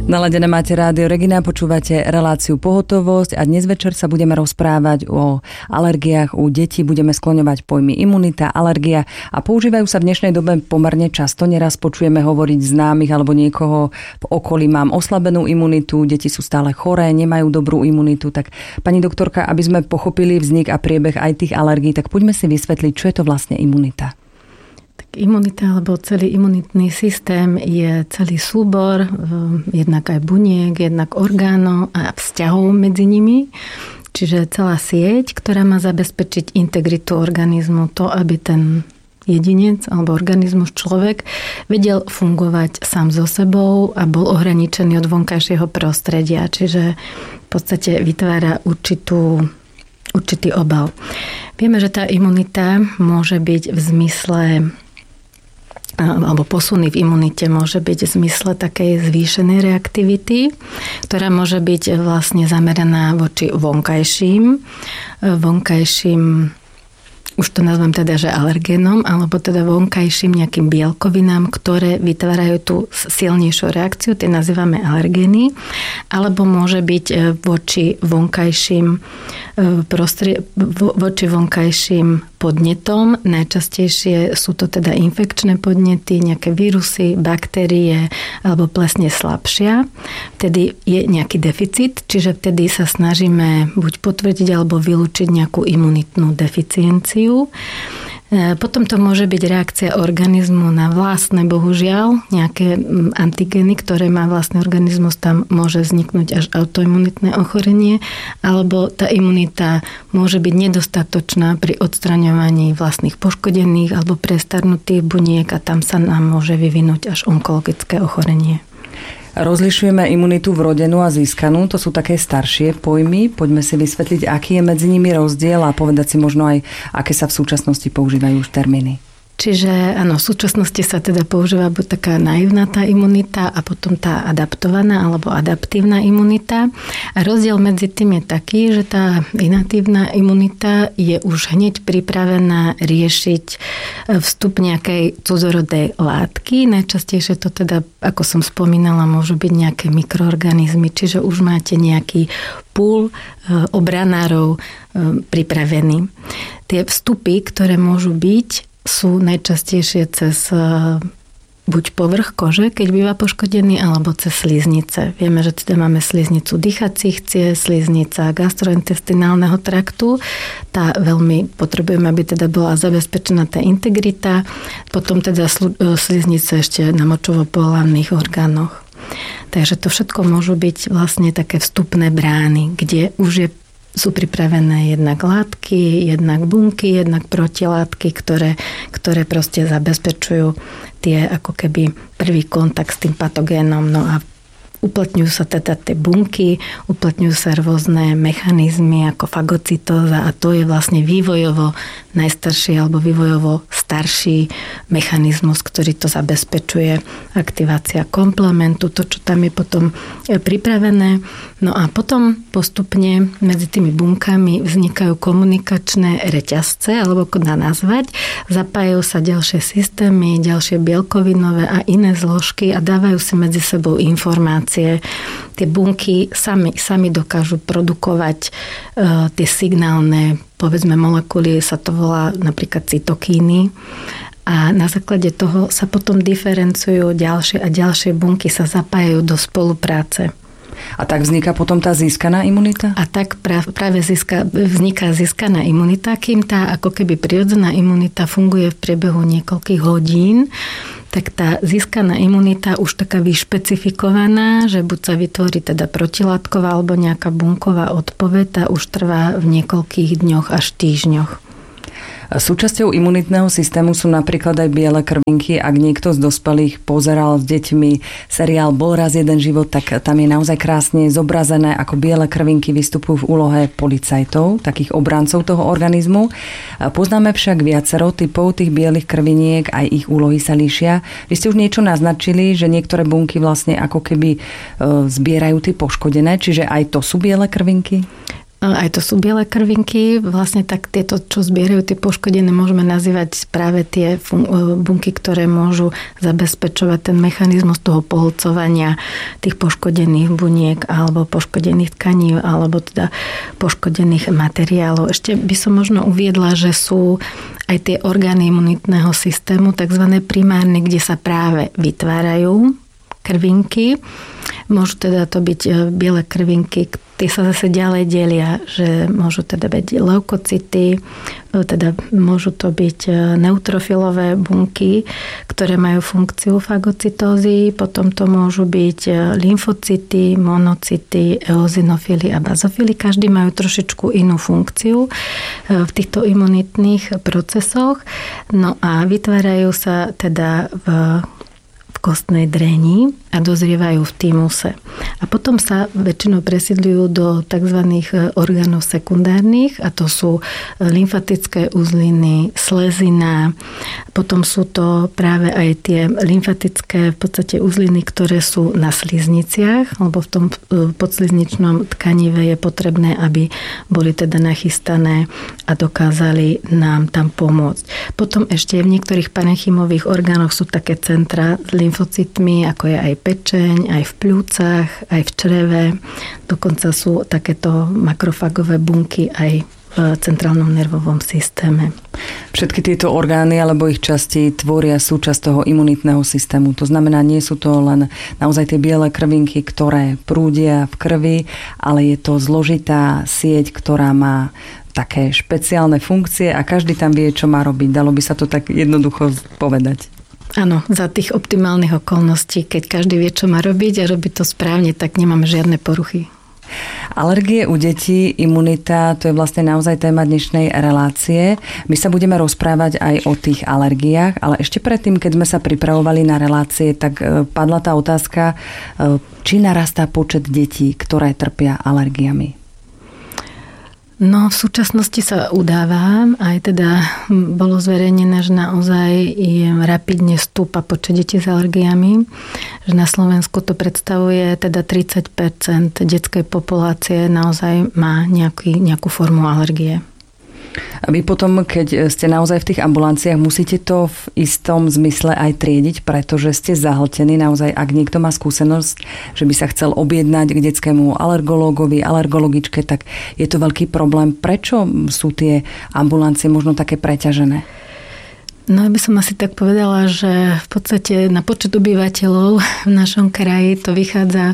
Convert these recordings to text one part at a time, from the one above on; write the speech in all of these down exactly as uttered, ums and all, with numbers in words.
Naladené máte rádio Regina, počúvate reláciu Pohotovosť a dnes večer sa budeme rozprávať o alergiách u detí, budeme skloňovať pojmy imunita, alergia a používajú sa v dnešnej dobe pomerne často. Neraz počujeme hovoriť známych alebo niekoho v okolí, mám oslabenú imunitu, deti sú stále choré, nemajú dobrú imunitu. Tak pani doktorka, aby sme pochopili vznik a priebeh aj tých alergií, tak poďme si vysvetliť, čo je to vlastne imunita. Imunita alebo celý imunitný systém je celý súbor jednak aj buniek, jednak orgánov a vzťahov medzi nimi. Čiže celá sieť, ktorá má zabezpečiť integritu organizmu, to, aby ten jedinec alebo organizmus človek vedel fungovať sám so sebou a bol ohraničený od vonkajšieho prostredia. Čiže v podstate vytvára určitú, určitý obal. Vieme, že tá imunita môže byť v zmysle alebo posuny v imunite môže byť v zmysle takej zvýšenej reaktivity, ktorá môže byť vlastne zameraná voči vonkajším, vonkajším, už to nazvem teda, že alergénom, alebo teda vonkajším nejakým bielkovinám, ktoré vytvárajú tú silnejšiu reakciu, tie nazývame alergény, alebo môže byť voči vonkajším prostrie, voči vonkajším podnetom. Najčastejšie sú to teda infekčné podnety, nejaké vírusy, baktérie alebo plesne slabšia. Vtedy je nejaký deficit, čiže vtedy sa snažíme buď potvrdiť alebo vylúčiť nejakú imunitnú deficienciu. Potom to môže byť reakcia organizmu na vlastné, bohužiaľ, nejaké antigény, ktoré má vlastný organizmus, tam môže vzniknúť až autoimunitné ochorenie, alebo tá imunita môže byť nedostatočná pri odstraňovaní vlastných poškodených alebo prestarnutých buniek a tam sa nám môže vyvinúť až onkologické ochorenie. Rozlišujeme imunitu vrodenú a získanú, to sú také staršie pojmy. Poďme si vysvetliť, aký je medzi nimi rozdiel a povedať si možno aj, aké sa v súčasnosti používajú už termíny. Čiže áno, v súčasnosti sa teda používa buď taká naivná tá imunita a potom tá adaptovaná alebo adaptívna imunita. A rozdiel medzi tým je taký, že tá inatívna imunita je už hneď pripravená riešiť vstup nejakej cudzorodej látky. Najčastejšie to teda, ako som spomínala, môžu byť nejaké mikroorganizmy, čiže už máte nejaký púl obranárov pripravený. Tie vstupy, ktoré môžu byť, sú najčastejšie cez buď povrch kože, keď býva poškodený, alebo cez sliznice. Vieme, že teda máme sliznicu dýchacích ciest, sliznica gastrointestinálneho traktu. Tá veľmi potrebujeme, aby teda bola zabezpečená tá integrita. Potom teda sliznice ešte na močovo-pohlavných orgánoch. Takže to všetko môžu byť vlastne také vstupné brány, kde už je sú pripravené jednak látky, jednak bunky, jednak protilátky, ktoré, ktoré proste zabezpečujú tie ako keby prvý kontakt s tým patogénom. No a uplatňujú sa teda tie bunky, uplatňujú sa rôzne mechanizmy ako fagocytóza a to je vlastne vývojovo najstarší alebo vývojovo starší mechanizmus, ktorý to zabezpečuje. Aktivácia komplementu, to, čo tam je potom pripravené. No a potom postupne medzi tými bunkami vznikajú komunikačné reťazce, alebo ako dá nazvať. Zapájajú sa ďalšie systémy, ďalšie bielkovinové a iné zložky a dávajú si medzi sebou informácie. Tie bunky sami, sami dokážu produkovať e, tie signálne, povedzme molekuly, sa to volá napríklad cytokíny. A na základe toho sa potom diferencujú ďalšie a ďalšie bunky sa zapájajú do spolupráce. A tak vzniká potom tá získaná imunita? A tak práve získa, vzniká získaná imunita, kým tá ako keby prirodzená imunita funguje v priebehu niekoľkých hodín, tak tá získaná imunita už taká vyšpecifikovaná, že buď sa vytvorí teda protilátková alebo nejaká bunková odpoveď, tá už trvá v niekoľkých dňoch až týždňoch. Súčasťou imunitného systému sú napríklad aj biele krvinky. Ak niekto z dospelých pozeral s deťmi seriál Bol raz jeden život, tak tam je naozaj krásne zobrazené, ako biele krvinky vystupujú v úlohe policajtov, takých obrancov toho organizmu. Poznáme však viacero typov tých bielých krviniek, aj ich úlohy sa líšia. Vy ste už niečo naznačili, že niektoré bunky vlastne ako keby zbierajú tie poškodené, čiže aj to sú biele krvinky? Aj to sú biele krvinky. Vlastne tak tieto, čo zbierajú tie poškodené, môžeme nazývať práve tie bunky, ktoré môžu zabezpečovať ten mechanizmus toho pohlcovania tých poškodených buniek alebo poškodených tkaní alebo teda poškodených materiálov. Ešte by som možno uviedla, že sú aj tie orgány imunitného systému, takzvané primárne, kde sa práve vytvárajú krvinky. Môžu teda to byť biele krvinky, tie sa zase ďalej delia, že môžu teda byť leukocity, teda môžu to byť neutrofilové bunky, ktoré majú funkciu fagocytózy, potom to môžu byť lymfocyty, monocity, eozinofily a bazofily. Každý majú trošičku inú funkciu v týchto imunitných procesoch. No a vytvárajú sa teda v kostnej dreni a dozrievajú v tymuse. A potom sa väčšinou presídľujú do tzv. Orgánov sekundárnych a to sú lymfatické uzliny, slezina, potom sú to práve aj tie lymfatické v podstate uzliny, ktoré sú na slizniciach, lebo v tom podslizničnom tkanive je potrebné, aby boli teda nachystané a dokázali nám tam pomôcť. Potom ešte v niektorých parenchymových orgánoch sú také centra s lymfocytmi, ako je aj pečeň, aj v pľúcach, aj v čreve. Dokonca sú takéto makrofagové bunky aj v centrálnom nervovom systéme. Všetky tieto orgány alebo ich časti tvoria súčasť toho imunitného systému. To znamená, nie sú to len naozaj tie biele krvinky, ktoré prúdia v krvi, ale je to zložitá sieť, ktorá má také špeciálne funkcie a každý tam vie, čo má robiť. Dalo by sa to tak jednoducho povedať. Áno, za tých optimálnych okolností, keď každý vie, čo má robiť a robí to správne, tak nemáme žiadne poruchy. Alergie u detí, imunita, to je vlastne naozaj téma dnešnej relácie. My sa budeme rozprávať aj o tých alergiách, ale ešte predtým, keď sme sa pripravovali na relácie, tak padla tá otázka, či narastá počet detí, ktoré trpia alergiami. No, v súčasnosti sa udáva, aj teda bolo zverejnené, že naozaj je rapidne stúpa počet detí s alergiami, že na Slovensku to predstavuje teda tridsať percent detskej populácie naozaj má nejaký, nejakú formu alergie. A vy potom, keď ste naozaj v tých ambulanciách, musíte to v istom zmysle aj triediť, pretože ste zahltení naozaj, ak niekto má skúsenosť, že by sa chcel objednať k detskému alergológovi, alergologičke, tak je to veľký problém. Prečo sú tie ambulancie možno také preťažené? No, ja by som asi tak povedala, že v podstate na počet obyvateľov v našom kraji to vychádza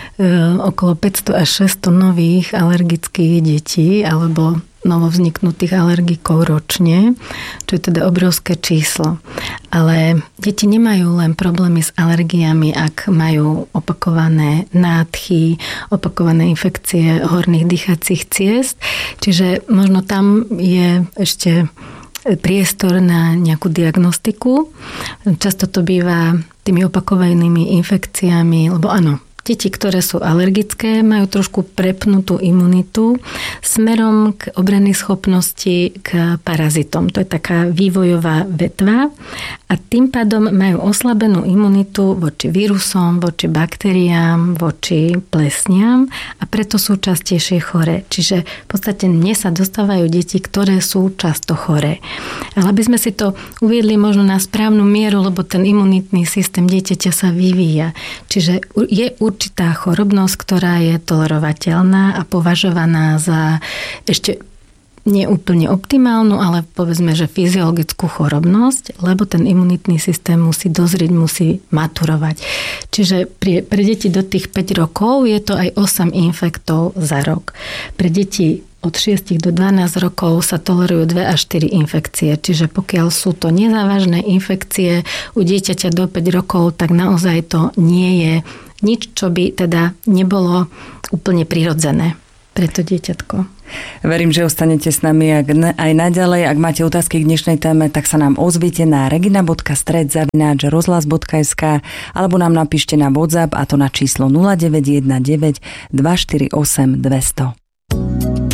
okolo päťsto až šesťsto nových alergických detí alebo novovzniknutých alergikov ročne, čo je teda obrovské číslo. Ale deti nemajú len problémy s alergiami, ak majú opakované nádchy, opakované infekcie horných dýchacích ciest. Čiže možno tam je ešte priestor na nejakú diagnostiku. Často to býva tými opakovanými infekciami, lebo áno, deti, ktoré sú alergické, majú trošku prepnutú imunitu smerom k obrannej schopnosti k parazitom. To je taká vývojová vetva a tým pádom majú oslabenú imunitu voči vírusom, voči baktériám, voči plesniam a preto sú častejšie choré. Čiže v podstate dnes sa dostávajú deti, ktoré sú často choré. Ale aby sme si to uviedli možno na správnu mieru, lebo ten imunitný systém dieťaťa sa vyvíja. Čiže je určitá chorobnosť, ktorá je tolerovateľná a považovaná za ešte nie úplne optimálnu, ale povedzme, že fyziologickú chorobnosť, lebo ten imunitný systém musí dozrieť, musí maturovať. Čiže pre, pre deti do tých päť rokov je to aj osem infektov za rok. Pre deti od šesť do dvanásť rokov sa tolerujú dve až štyri infekcie. Čiže pokiaľ sú to nezávažné infekcie u dieťaťa do päť rokov, tak naozaj to nie je nič, čo by teda nebolo úplne prirodzené pre to dieťatko. Verím, že ostanete s nami aj naďalej. Ak máte otázky k dnešnej téme, tak sa nám ozvite na regina bodka stred zavináč rozhlas bodka es ká alebo nám napíšte na WhatsApp, a to na číslo nula deväť jeden deväť dva štyri osem dvesto.